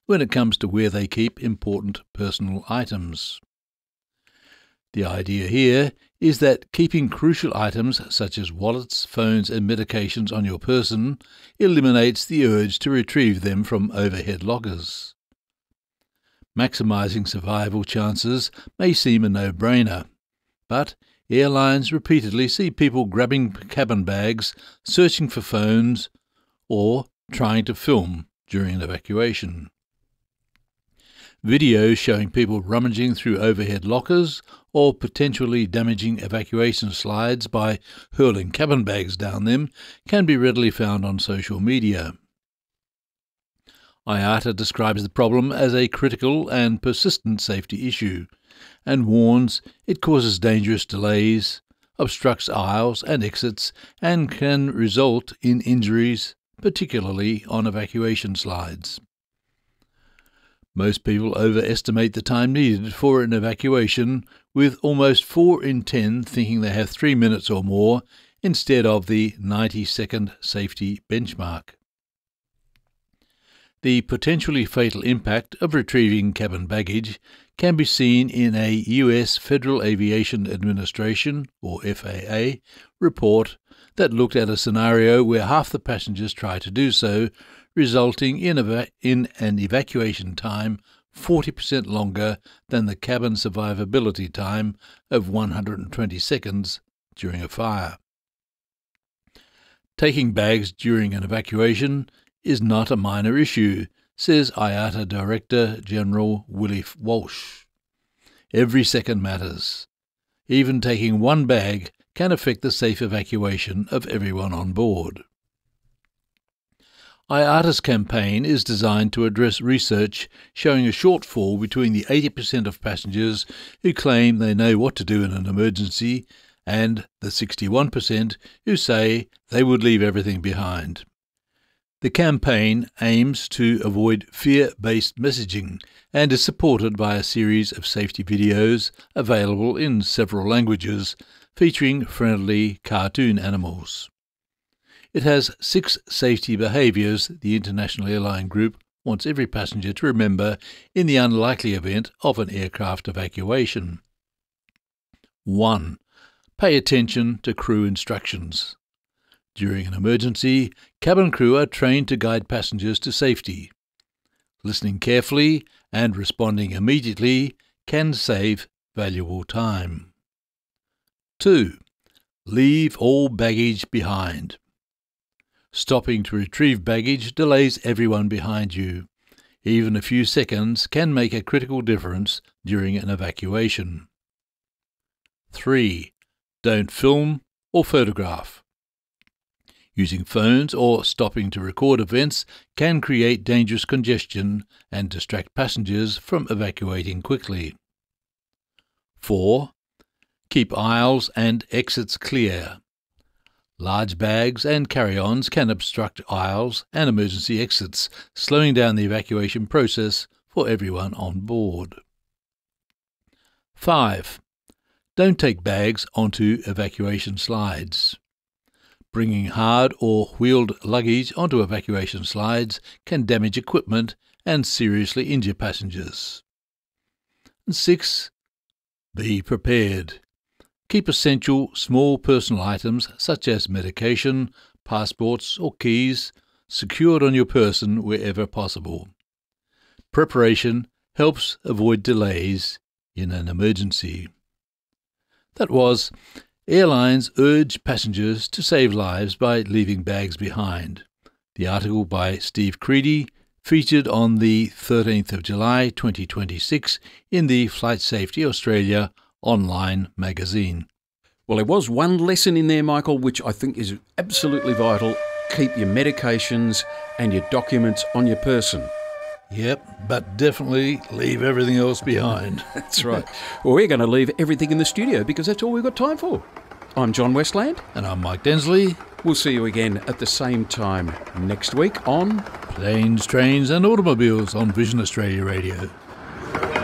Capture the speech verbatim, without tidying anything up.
when it comes to where they keep important personal items. The idea here is that keeping crucial items such as wallets, phones and medications on your person eliminates the urge to retrieve them from overhead lockers. Maximising survival chances may seem a no-brainer, but airlines repeatedly see people grabbing cabin bags, searching for phones, or trying to film during an evacuation. Videos showing people rummaging through overhead lockers or potentially damaging evacuation slides by hurling cabin bags down them can be readily found on social media. I A T A describes the problem as a critical and persistent safety issue and warns it causes dangerous delays, obstructs aisles and exits, and can result in injuries, particularly on evacuation slides. Most people overestimate the time needed for an evacuation, with almost four in ten thinking they have three minutes or more instead of the ninety-second safety benchmark. The potentially fatal impact of retrieving cabin baggage can be seen in a U S Federal Aviation Administration, or F A A, report that looked at a scenario where half the passengers try to do so, resulting in, eva- in an evacuation time forty percent longer than the cabin survivability time of one hundred twenty seconds during a fire. Taking bags during an evacuation is not a minor issue, says I A T A Director General Willie Walsh. Every second matters. Even taking one bag can affect the safe evacuation of everyone on board. I A T A's campaign is designed to address research showing a shortfall between the eighty percent of passengers who claim they know what to do in an emergency and the sixty-one percent who say they would leave everything behind. The campaign aims to avoid fear-based messaging and is supported by a series of safety videos available in several languages featuring friendly cartoon animals. It has six safety behaviours the International Airline Group wants every passenger to remember in the unlikely event of an aircraft evacuation. one. Pay attention to crew instructions. During an emergency, cabin crew are trained to guide passengers to safety. Listening carefully and responding immediately can save valuable time. two. Leave all baggage behind. Stopping to retrieve baggage delays everyone behind you. Even a few seconds can make a critical difference during an evacuation. three. Don't film or photograph. Using phones or stopping to record events can create dangerous congestion and distract passengers from evacuating quickly. four. Keep aisles and exits clear. Large bags and carry-ons can obstruct aisles and emergency exits, slowing down the evacuation process for everyone on board. five. Don't take bags onto evacuation slides. Bringing hard or wheeled luggage onto evacuation slides can damage equipment and seriously injure passengers. six. Be prepared. Keep essential small personal items such as medication, passports or keys secured on your person wherever possible. Preparation helps avoid delays in an emergency. That was, Airlines urge passengers to save lives by leaving bags behind. The article by Steve Creedy featured on the thirteenth of July twenty twenty-six in the Flight Safety Australia online magazine. Well, there was one lesson in there, Michael, which I think is absolutely vital. Keep your medications and your documents on your person. Yep, but definitely leave everything else behind. That's right. Well, we're going to leave everything in the studio because that's all we've got time for. I'm John Westland. And I'm Mike Densley. We'll see you again at the same time next week on Planes, Trains and Automobiles on Vision Australia Radio.